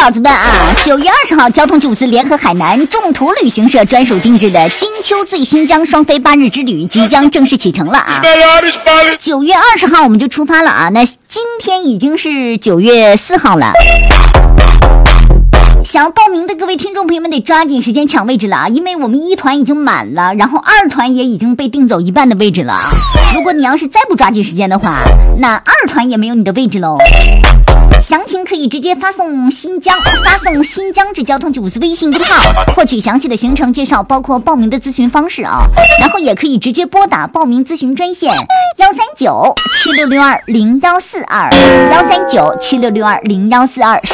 告诉段啊，9月20号，交通90司联合海南众途旅行社专属定制的金秋最新疆双飞8日之旅即将正式启程了啊！9月20号我们就出发了啊，那今天已经是9月4号了。想要报名的各位听众朋友们得抓紧时间抢位置了啊，因为我们1团已经满了，然后2团也已经被订走一半的位置了啊。如果你要是再不抓紧时间的话，那2团也没有你的位置喽。详情可以直接发送新疆至交通90司微信公号，获取详细的行程介绍，包括报名的咨询方式啊。然后也可以直接拨打报名咨询专线13976620142，13976620142，